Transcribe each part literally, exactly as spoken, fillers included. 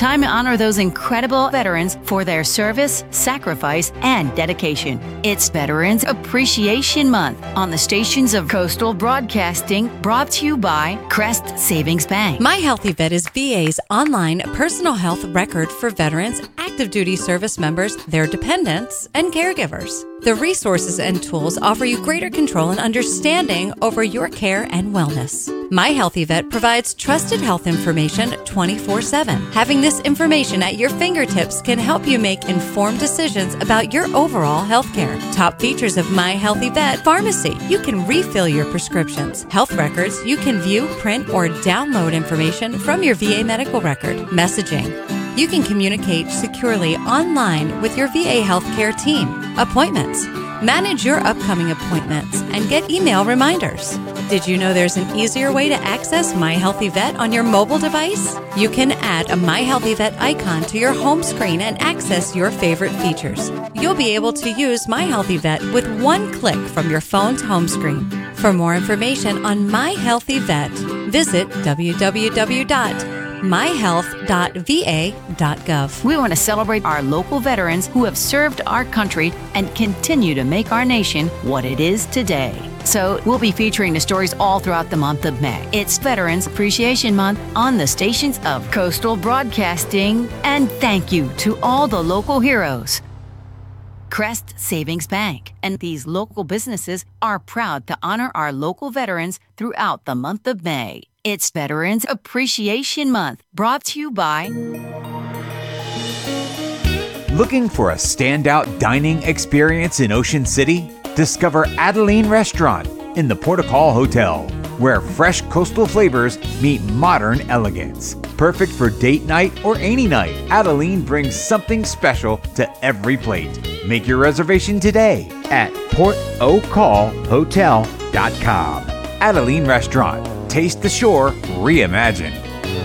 time to honor those incredible veterans for their service, sacrifice, and dedication. It's Veterans Appreciation Month on the stations of Coastal Broadcasting, brought to you by Crest Savings Bank. My Healthy Vet is V A's online personal health record for veterans, active duty service members, their dependents, and caregivers. The resources and tools offer you greater control and understanding over your care and wellness. My Healthy Vet provides trusted health information twenty-four seven. Having this information at your fingertips can help you make informed decisions about your overall health care. Top features of My Healthy Vet: pharmacy, you can refill your prescriptions. Health records, you can view, print, or download information from your V A medical record. Messaging, you can communicate securely online with your V A healthcare team. Appointments, manage your upcoming appointments and get email reminders. Did you know there's an easier way to access My Healthy Vet on your mobile device? You can add a My Healthy Vet icon to your home screen and access your favorite features. You'll be able to use My Healthy Vet with one click from your phone's home screen. For more information on My Healthy Vet, visit w w w dot my health dot v a dot gov. We want to celebrate our local veterans who have served our country and continue to make our nation what it is today. So we'll be featuring the stories all throughout the month of May. It's Veterans Appreciation Month on the stations of Coastal Broadcasting, and thank you to all the local heroes. Crest Savings Bank and these local businesses are proud to honor our local veterans throughout the month of May. It's Veterans Appreciation Month, brought to you by... Looking for a standout dining experience in Ocean City? Discover Adeline Restaurant in the Portugal Hotel, where fresh coastal flavors meet modern elegance. Perfect for date night or any night, Adeline brings something special to every plate. Make your reservation today at port o call hotel dot com. Adeline Restaurant. Taste the shore reimagined.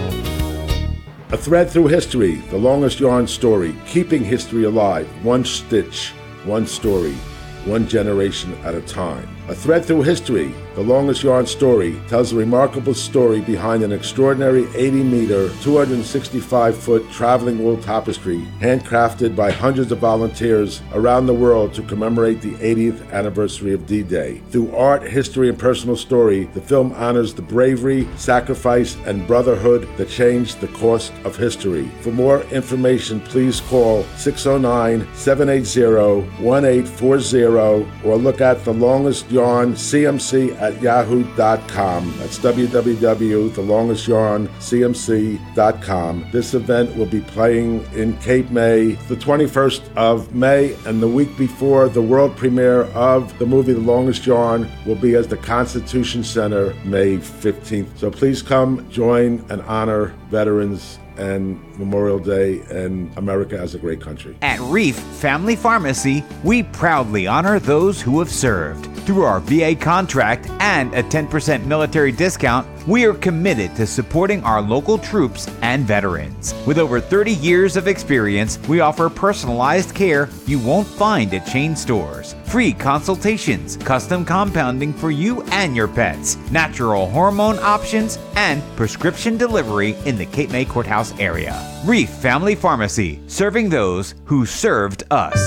A thread through history, the longest yarn story, keeping history alive, one stitch, one story, one generation at a time. A thread through history, the longest yarn story, tells a remarkable story behind an extraordinary eighty meter, two hundred sixty-five foot traveling wool tapestry, handcrafted by hundreds of volunteers around the world to commemorate the eightieth anniversary of D-Day. Through art, history, and personal story, the film honors the bravery, sacrifice, and brotherhood that changed the course of history. For more information, please call six oh nine, seven eight zero, one eight four zero or look at The Longest Yarn C M C at yahoo dot com. That's w w w dot the longest yarn c m c dot com. This event will be playing in Cape May the twenty-first of May, and the week before, the world premiere of the movie The Longest Yarn will be at the Constitution Center May fifteenth. So please come join and honor veterans and Memorial Day and America as a great country. At Reef Family Pharmacy, we proudly honor those who have served. Through our V A contract and a ten percent military discount, we are committed to supporting our local troops and veterans. With over thirty years of experience, we offer personalized care you won't find at chain stores. Free consultations, custom compounding for you and your pets, natural hormone options, and prescription delivery in the Cape May Courthouse area. Reef Family Pharmacy, serving those who served us.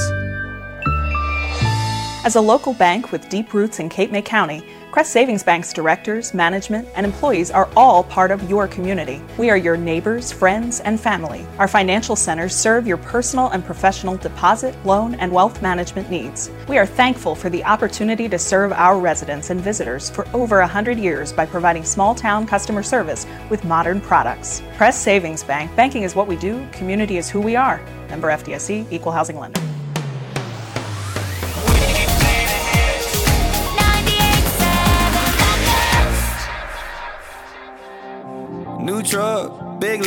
As a local bank with deep roots in Cape May County, Crest Savings Bank's directors, management, and employees are all part of your community. We are your neighbors, friends, and family. Our financial centers serve your personal and professional deposit, loan, and wealth management needs. We are thankful for the opportunity to serve our residents and visitors for over one hundred years by providing small-town customer service with modern products. Crest Savings Bank. Banking is what we do. Community is who we are. Member F D I C, Equal Housing Lender. New truck, big